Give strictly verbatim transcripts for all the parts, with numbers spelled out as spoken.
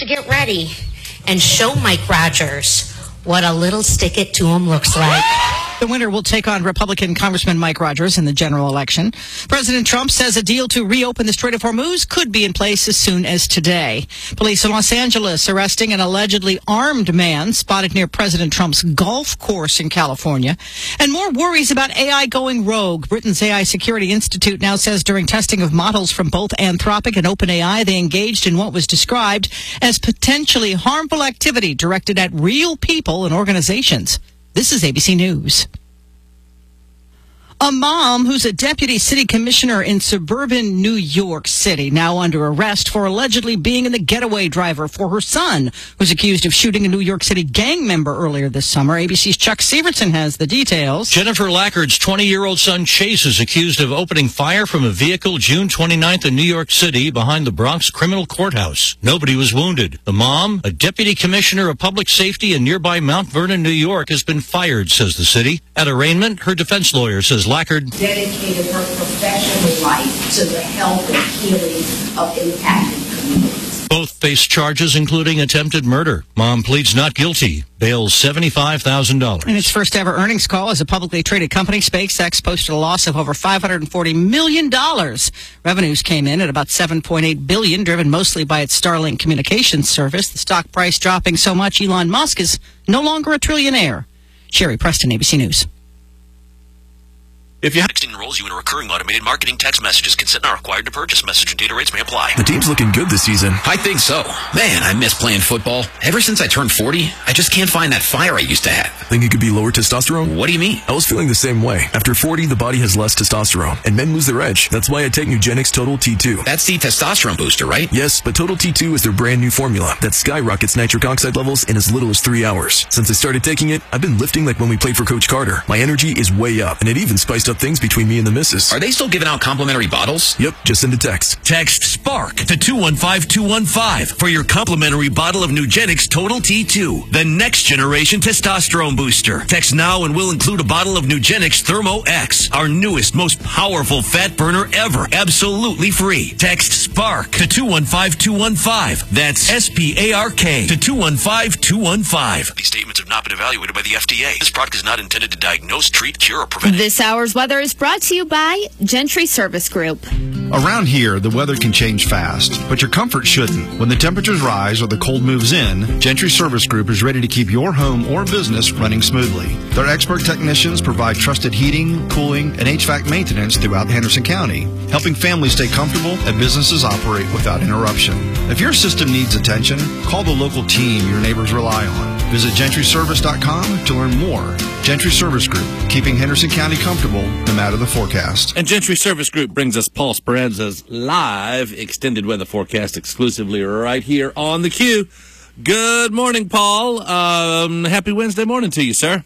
to get ready and show Mike Rogers what a little stick it to him looks like. The winner will take on Republican Congressman Mike Rogers in the general election. President Trump says a deal to reopen the Strait of Hormuz could be in place as soon as today. Police in Los Angeles arresting an allegedly armed man spotted near President Trump's golf course in California. And more worries about A I going rogue. Britain's A I Security Institute now says during testing of models from both Anthropic and OpenAI, they engaged in what was described as potentially harmful activity directed at real people and organizations. This is A B C News. A mom who's a deputy city commissioner in suburban New York City now under arrest for allegedly being in the getaway driver for her son, who's accused of shooting a New York City gang member earlier this summer. A B C's Chuck Severson has the details. Jennifer Lackard's twenty-year-old son Chase is accused of opening fire from a vehicle June twenty-ninth in New York City behind the Bronx Criminal Courthouse. Nobody was wounded. The mom, a deputy commissioner of public safety in nearby Mount Vernon, New York, has been fired, says the city. At arraignment, her defense lawyer says Lackard dedicated her professional life to the health and healing of impacted communities. Both face charges including attempted murder. Mom pleads not guilty. Bail seventy-five thousand dollars. In its first ever earnings call as a publicly traded company, SpaceX posted a loss of over five hundred forty million dollars. Revenues came in at about seven point eight billion dollars, driven mostly by its Starlink communications service. The stock price dropping so much, Elon Musk is no longer a trillionaire. Sherry Preston, A B C News. If you texting enrolls you in a recurring automated marketing text messages, consent not required to purchase. Message and data rates may apply. The team's looking good this season. I think so. Man, I miss playing football. Ever since I turned forty, I just can't find that fire I used to have. Think it could be lower testosterone? What do you mean? I was feeling the same way. After forty, the body has less testosterone, and men lose their edge. That's why I take Nugenix Total T two. That's the testosterone booster, right? Yes, but Total T two is their brand new formula that skyrockets nitric oxide levels in as little as three hours. Since I started taking it, I've been lifting like when we played for Coach Carter. My energy is way up, and it even spiced up things between me and the missus. Are they still giving out complimentary bottles? Yep, just send a text. Text SPARK to two one five two one five for your complimentary bottle of Nugenix Total T two, the next generation testosterone booster. Text now and we'll include a bottle of Nugenix Thermo X, our newest, most powerful fat burner ever, absolutely free. Text SPARK to two one five two one five. That's S P A R K to two one five two one five. These statements have not been evaluated by the F D A. This product is not intended to diagnose, treat, cure, or prevent. This hour's weather is brought to you by Gentry Service Group. Around here, the weather can change fast, but your comfort shouldn't. When the temperatures rise or the cold moves in, Gentry Service Group is ready to keep your home or business running smoothly. Their expert technicians provide trusted heating, cooling, and H V A C maintenance throughout Henderson County, helping families stay comfortable and businesses operate without interruption. If your system needs attention, call the local team your neighbors rely on. Visit gentry service dot com to learn more. Gentry Service Group, keeping Henderson County comfortable no matter the forecast. And Gentry Service Group brings us Paul Speranza's live extended weather forecast exclusively right here on the Q. Good morning, Paul. Um, happy Wednesday morning to you, sir.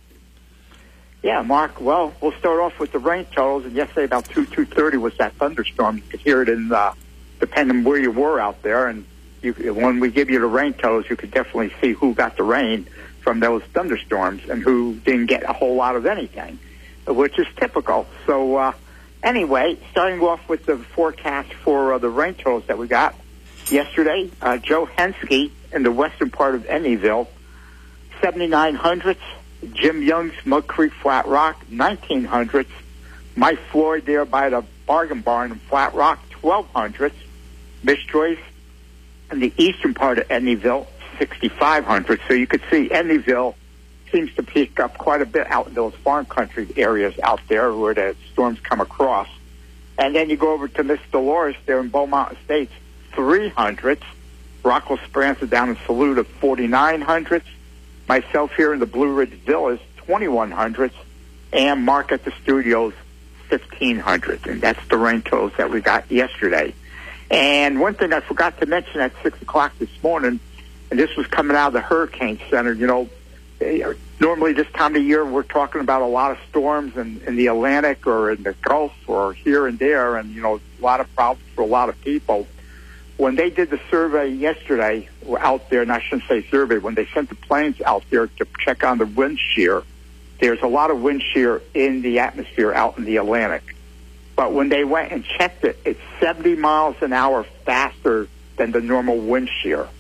Yeah, Mark. Well, we'll start off with the rain totals. And yesterday about two, two thirty was that thunderstorm. You could hear it in, uh, depending where you were out there. And you, when we give you the rain totals, you could definitely see who got the rain from those thunderstorms and who didn't get a whole lot of anything, which is typical. So uh, anyway, starting off with the forecast for uh, the rain totals that we got yesterday, uh, Joe Henske in the western part of Eddyville, seventy-nine hundredths. Jim Young's Mud Creek Flat Rock, nineteen hundredths. Mike Floyd there by the Bargain Barn in Flat Rock, twelve hundredths. Miss Joyce in the eastern part of Eddyville, sixty-five hundredths. So you could see Eddyville seems to pick up quite a bit out in those farm country areas out there where the storms come across. And then you go over to Miss Dolores there in Beaumont Estates, three hundredths. Rockwell Speranza down in Saluda, forty-nine hundredths. Myself here in the Blue Ridge Villas, twenty-one hundredths. And Mark at the studios, fifteen hundredths. And that's the rain totals that we got yesterday. And one thing I forgot to mention at six o'clock this morning, and this was coming out of the Hurricane Center, you know, normally this time of year we're talking about a lot of storms in, in the Atlantic or in the Gulf or here and there, and, you know, a lot of problems for a lot of people. When they did the survey yesterday out there, and I shouldn't say survey, when they sent the planes out there to check on the wind shear, there's a lot of wind shear in the atmosphere out in the Atlantic. But when they went and checked it, it's seventy miles an hour faster than the normal wind shear.